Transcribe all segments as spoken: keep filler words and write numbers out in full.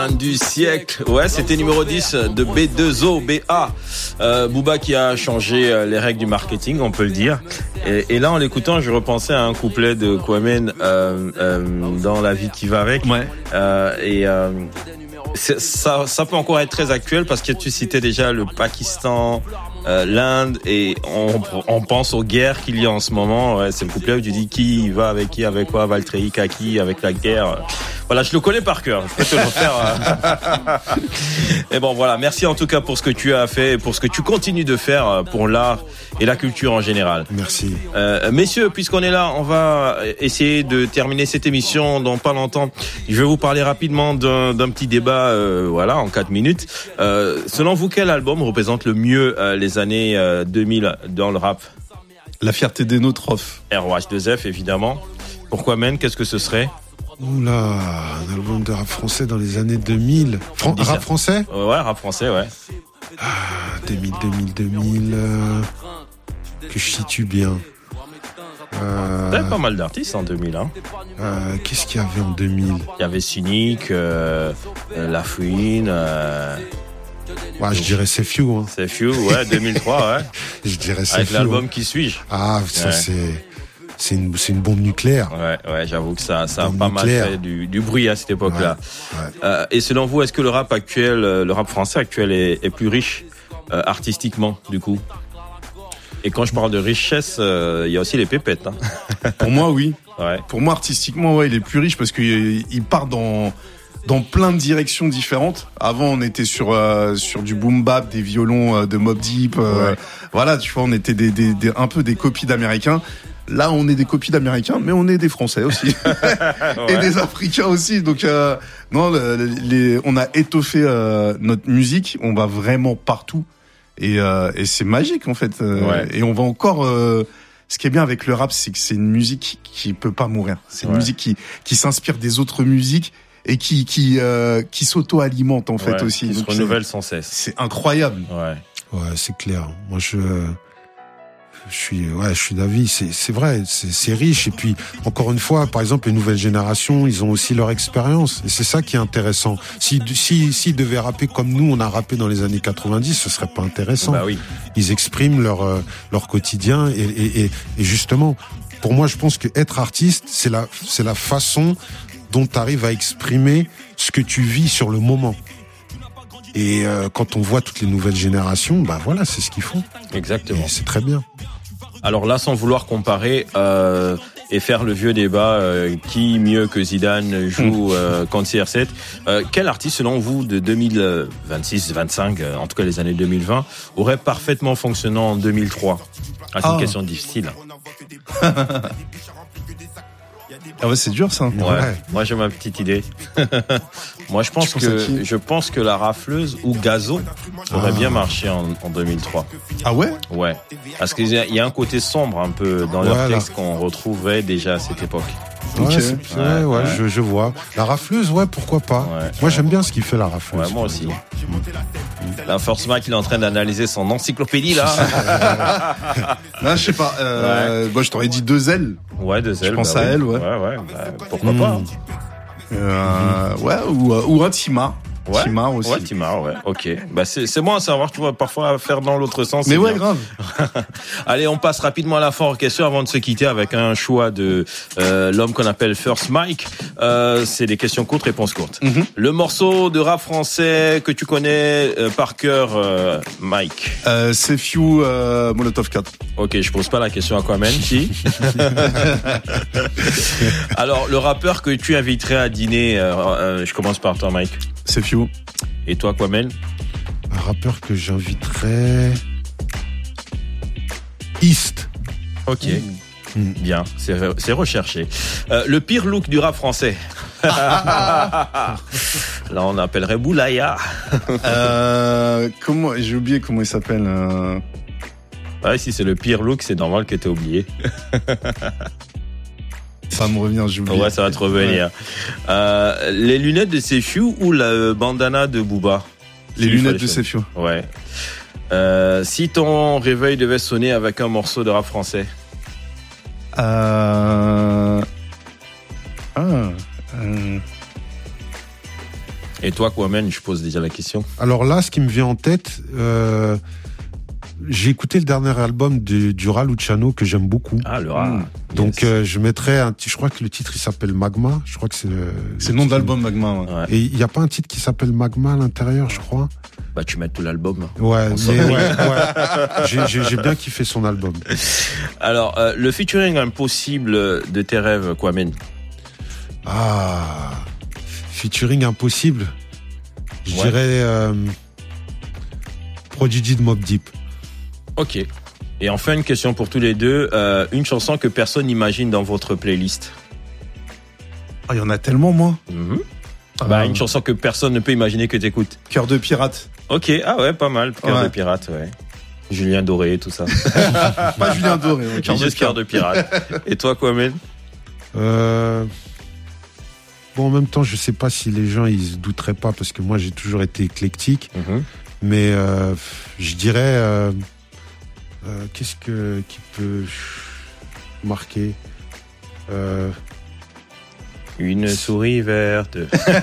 Du siècle, ouais, c'était numéro dix de B deux O, B A. Euh, Booba qui a changé les règles du marketing, on peut le dire. Et, et là, en l'écoutant, je repensais à un couplet de Kwame euh, euh, dans La vie qui va avec. Ouais. Euh, et euh, ça, ça peut encore être très actuel parce que tu citais déjà le Pakistan, euh, l'Inde, et on, on pense aux guerres qu'il y a en ce moment. Ouais, c'est le couplet où tu dis qui va avec qui, avec quoi, va le trahir à qui, avec la guerre. Voilà, je le connais par cœur. Je peux te le refaire. Et bon, voilà. Merci en tout cas pour ce que tu as fait et pour ce que tu continues de faire pour l'art et la culture en général. Merci. Euh, messieurs, puisqu'on est là, on va essayer de terminer cette émission dans pas longtemps. Je vais vous parler rapidement d'un, d'un petit débat, euh, voilà, en quatre minutes. Euh, selon vous, quel album représente le mieux euh, les années euh, deux mille dans le rap? La fierté des nôtres, off. R O H deux F, évidemment. Pourquoi, men? Qu'est-ce que ce serait? Oula, un album de rap français dans les années deux mille. Fran- rap français? Ouais, rap français, ouais. Ah, deux mille, deux mille, deux mille, euh, que je situe bien. Euh, T'avais pas mal d'artistes en deux mille, hein. Euh, qu'est-ce qu'il y avait en deux mille? Il y avait Cynic, euh, euh, La Fouine, euh... Ouais, je dirais C'est Few, hein. C'est Few, ouais, deux mille trois, ouais. Je dirais C'est Avec Few. l'album hein. Qui suis-je? Ah, ça ouais. c'est... C'est une, c'est une bombe nucléaire. Ouais, ouais, j'avoue que ça, ça a pas nucléaire. mal fait du, du bruit à cette époque-là. Ouais, ouais. Euh, et selon vous, est-ce que le rap actuel, le rap français actuel est, est plus riche euh, artistiquement, du coup? Et quand je parle de richesse, il euh, y a aussi les pépettes. Hein. Pour moi, oui. Ouais. Pour moi, artistiquement, ouais, il est plus riche parce qu'il il part dans dans plein de directions différentes. Avant, on était sur euh, sur du boom bap, des violons euh, de Mobb Deep. Euh, ouais. Voilà, tu vois, on était des, des, des un peu des copies d'Américains. Là, on est des copies d'Américains, mais on est des Français aussi ouais. et des Africains aussi. Donc, euh, non, le, les, on a étoffé euh, notre musique. On va vraiment partout et, euh, et c'est magique en fait. Ouais. Et on va encore. Euh, ce qui est bien avec le rap, c'est que c'est une musique qui peut pas mourir. C'est une ouais. musique qui qui s'inspire des autres musiques et qui qui euh, qui s'auto-alimente en fait ouais, aussi. Qui se Donc, renouvelle sans cesse. C'est incroyable. Ouais. Ouais, c'est clair. Moi, je, je suis, ouais, je suis d'avis. C'est, c'est vrai, c'est, c'est riche. Et puis, encore une fois, par exemple, les nouvelles générations, ils ont aussi leur expérience. Et c'est ça qui est intéressant. Si, si, s'ils devaient rapper comme nous, on a rappé dans les années quatre-vingt-dix, ce serait pas intéressant. Bah oui. Ils expriment leur, euh, leur quotidien. Et, et, et, et justement, pour moi, je pense que être artiste, c'est la, c'est la façon dont tu arrives à exprimer ce que tu vis sur le moment. Et euh, quand on voit toutes les nouvelles générations, bah voilà, c'est ce qu'ils font. Exactement. Et c'est très bien. Alors là, sans vouloir comparer euh, et faire le vieux débat, euh, qui mieux que Zidane joue euh, contre C R sept, euh, quel artiste, selon vous, de deux mille vingt-six, vingt-cinq, euh, en tout cas les années deux mille vingt, aurait parfaitement fonctionné en deux mille trois? Ah, c'est Ah. une question difficile. Ah ouais, c'est dur ça. Ouais. Ouais. Moi, j'ai ma petite idée. Moi, je pense Tu penses à que qui je pense que la rafleuse ou Gazo aurait Ah. bien marché en, en deux mille trois. Ah ouais? Ouais. Parce qu'il y a, il y a un côté sombre un peu dans leur Voilà. texte qu'on retrouvait déjà à cette époque. Ouais, Ok. c'est- ouais, Ouais, ouais, ouais. Je, je vois. La rafleuse, ouais, pourquoi pas. Ouais. Moi, j'aime bien ce qu'il fait, la rafleuse. Ouais, moi aussi. La Force Mac, il est en train d'analyser son encyclopédie, là. Non, je sais pas. Euh, Moi, je t'aurais dit deux ailes. Ouais, deux ailes. Je pense bah à oui. elle, ouais. Ouais, ouais. Bah, pourquoi Mmh. pas. hein. Euh, ouais, ou, ou un Timar. Ouais. Timar aussi. Ouais, Timar, ouais. Ok. Bah, c'est, c'est bon à savoir, tu vois, parfois faire dans l'autre sens. Mais c'est ouais, bien. grave. Allez, on passe rapidement à la fin en question avant de se quitter avec un choix de euh, l'homme qu'on appelle First Mike. Euh, c'est des questions courtes, réponses courtes. Mm-hmm. Le morceau de rap français que tu connais euh, par cœur, euh, Mike. Euh, c'est Few euh, Molotov quatre. Ok, je pose pas la question à Kwame, si. Alors, le rappeur que tu inviterais à dîner, euh, euh, je commence par toi, Mike. C'est Few. Et toi, Kwame? Un rappeur que j'inviterais. East. Ok. Mm. Bien, c'est, c'est recherché. Euh, le pire look du rap français. Là, on appellerait Boulaya. euh, comment, j'ai oublié comment il s'appelle. Euh... Ouais, si c'est le pire look, c'est normal que t'aies oublié. Ça va me revenir, j'ai oublié. Ouais, ça va te revenir. Ouais. Euh, les lunettes de Sefiu ou la bandana de Booba? Les Si, lunettes de Sefiu. Ouais. Euh, si ton réveil devait sonner avec un morceau de rap français? Euh... Ah... Euh... Et toi, Kwame, je pose déjà la question. Alors là, ce qui me vient en tête, euh, j'ai écouté le dernier album de, du Ra Luciano que j'aime beaucoup. Ah, le Ra. Mmh. Donc Yes. euh, je mettrais un je crois que le titre il s'appelle Magma, je crois que c'est le, C'est le nom de l'album Magma. Ouais. Ouais. Et il y a pas un titre qui s'appelle Magma à l'intérieur, je crois. Bah, tu mets tout l'album. Ouais, mais s'en ouais, fout. ouais. J'ai, j'ai, j'ai bien kiffé son album. Alors, euh, le featuring impossible de tes rêves, Kwame. Ah, featuring impossible. Je Ouais. dirais euh, Prodigy de Mobb Deep. Ok. Et enfin, une question pour tous les deux. Euh, une chanson que personne n'imagine dans votre playlist. Ah, il y en a tellement, moi. Mhm. Bah, Ah. une chanson que personne ne peut imaginer que t'écoutes. Cœur de pirate. Ok, ah ouais, pas mal. Cœur Ouais. de pirate, ouais. Julien Doré, tout ça. Pas Julien Doré. Ouais, Cœur de Juste Cœur pirate. de pirate. Et toi, Kwame? Euh... Bon, en même temps, je sais pas si les gens ils se douteraient pas parce que moi j'ai toujours été éclectique, Mhm. mais euh, je dirais euh, euh, qu'est-ce que qui peut marquer euh, Une souris verte.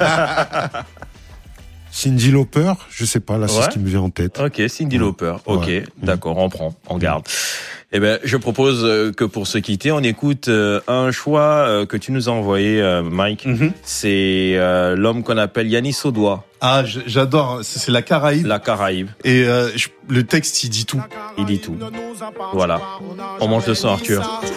Cyndi Lauper, je sais pas, là c'est Ouais. ce qui me vient en tête. Ok, Cyndi Lauper. Ok, Ouais. d'accord, on prend, on garde. Eh ben, je propose euh, que pour se quitter, on écoute euh, un choix euh, que tu nous as envoyé, euh, Mike. Mhm. C'est euh, l'homme qu'on appelle Yannis Odoa, Ah, j- j'adore. C'est c'est la Caraïbe. la Caraïbe. Et euh, je- le texte, il dit tout. Il dit tout. Voilà. On mange le son, Arthur.